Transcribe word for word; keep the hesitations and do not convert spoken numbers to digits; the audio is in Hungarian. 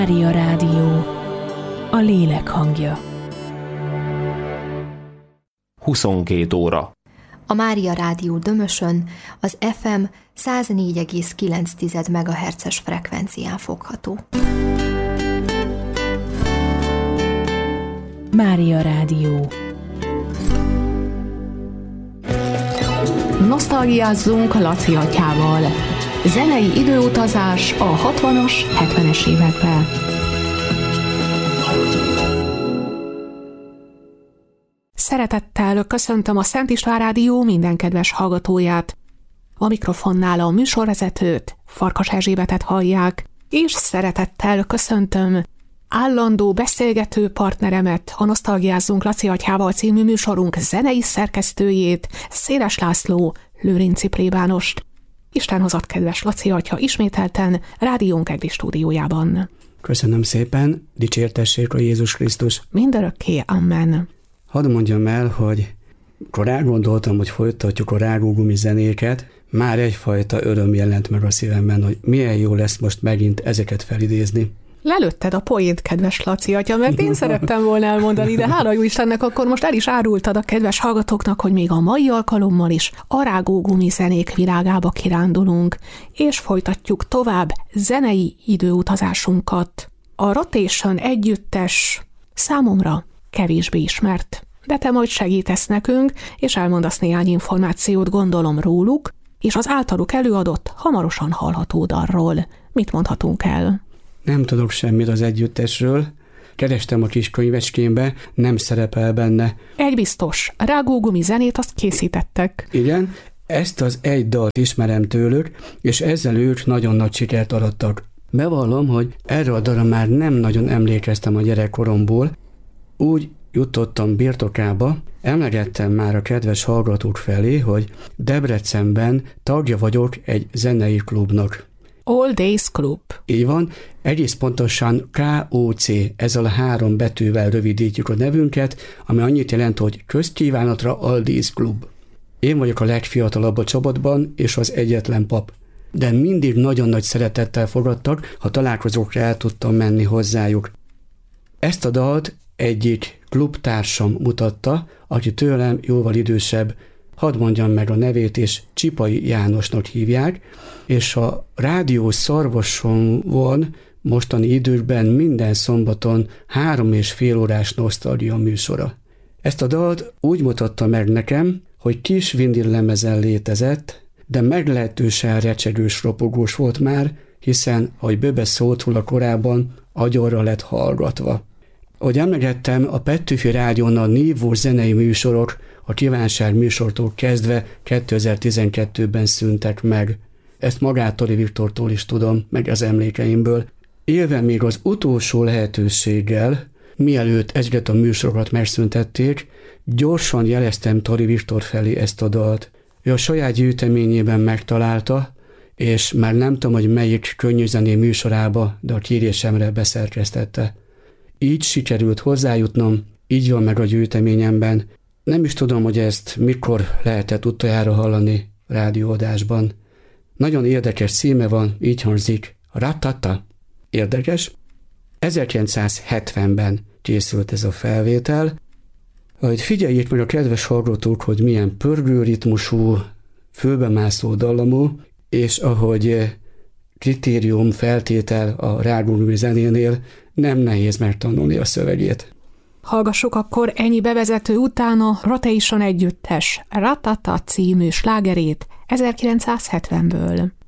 Mária Rádió, a lélek hangja. huszonkét óra. A Mária Rádió Dömösön az ef em száz négy egész kilenc megahertzes frekvencián fogható. Mária Rádió. Nosztalgiázzunk Laci atyával. Zenei időutazás a hatvanas, hetvenes években. Szeretettel köszöntöm a Szent István Rádió minden kedves hallgatóját. A mikrofonnál a műsorvezetőt, Farkas Erzsébetet hallják, és szeretettel köszöntöm állandó beszélgető partneremet, a Nosztalgiázzunk Laci atyával című műsorunk zenei szerkesztőjét, Széles László lőrinci plébánost. Isten hozott, kedves Laci atya, ismételten rádiónk egri stúdiójában. Köszönöm szépen, dicsértessék a Jézus Krisztus. Mindörökké, amen. Hadd mondjam el, hogy amikor elgondoltam, hogy folytatjuk a rágógumi zenéket, már egyfajta öröm jelent meg a szívemben, hogy milyen jó lesz most megint ezeket felidézni. Lelőtted a poént, kedves Laci atya, mert én szerettem volna elmondani, de hála jó Istennek, akkor most el is árultad a kedves hallgatóknak, hogy még a mai alkalommal is a rágógumi zenék világába kirándulunk, és folytatjuk tovább zenei időutazásunkat. A Rotation együttes számomra kevésbé ismert, de te majd segítesz nekünk, és elmondasz néhány információt, gondolom, róluk, és az általuk előadott, hamarosan hallható dalról. Mit mondhatunk el? Nem tudok semmit az együttesről. Kerestem a kis könyvecskémbe, nem szerepel benne. Egy biztos, rágógumi zenét azt készítettek. Igen, ezt az egy dalt ismerem tőlük, és ezzel ők nagyon nagy sikert arattak. Bevallom, hogy erre a dalra már nem nagyon emlékeztem a gyerekkoromból. Úgy jutottam birtokába, emlegettem már a kedves hallgatók felé, hogy Debrecenben tagja vagyok egy zenei klubnak. All Days Club. Így van, egész pontosan ká o cé, ezzel a három betűvel rövidítjük a nevünket, ami annyit jelent, hogy közkívánatra All Days Club. Én vagyok a legfiatalabb a csapatban, és az egyetlen pap. De mindig nagyon nagy szeretettel fogadtak, ha találkozókra el tudtam menni hozzájuk. Ezt a dalt egyik klubtársam mutatta, aki tőlem jóval idősebb, hadd mondjam meg a nevét, és Csipai Jánosnak hívják, és a rádió szarvason van mostani időkben minden szombaton három és fél órás nosztalgia műsora. Ezt a dalt úgy mutatta meg nekem, hogy kis vinillemezen létezett, de meglehetősen recsegős, ropogós volt már, hiszen, ahogy Böbe szólt róla korábban, agyonra lett hallgatva. Ahogy emlegettem, a Petőfi Rádión a nívós zenei műsorok a kívánság műsortól kezdve kétezer-tizenkettőben szűntek meg. Ezt magától Viktortól is tudom, meg az emlékeimből. Élve még az utolsó lehetőséggel, mielőtt ezeket a műsorokat megszüntették, gyorsan jeleztem Tori Viktor felé ezt a dalt. Ő a saját gyűjteményében megtalálta, és már nem tudom, hogy melyik könnyűzené műsorába, de a kérésemre beszerkesztette. Így sikerült hozzájutnom, így van meg a gyűjteményemben. Nem is tudom, hogy ezt mikor lehetett utoljára hallani rádióadásban. Nagyon érdekes címe van, így hangzik, Ratata. Érdekes? ezerkilencszázhetvenben készült ez a felvétel. Hogy figyeljék meg a kedves hallgatók, hogy milyen pörgő ritmusú, fölbemászó dallamú, és ahogy kritérium, feltétel a rágógumi zenénél, nem nehéz megtanulni a szövegét. Hallgassuk akkor ennyi bevezető után a Rotation együttes Ratata című slágerét ezerkilencszázhetvenből.